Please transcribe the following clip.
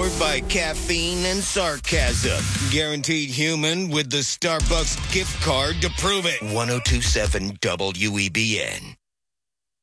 powered by caffeine and sarcasm. Guaranteed human with the Starbucks gift card to prove it. 1027 WEBN.